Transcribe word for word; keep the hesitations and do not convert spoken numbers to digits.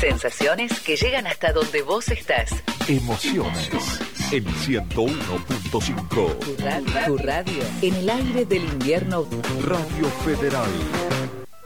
Sensaciones que llegan hasta donde vos estás. Emociones en ciento uno punto cinco. Tu radio, tu radio en el aire del invierno. Radio Federal.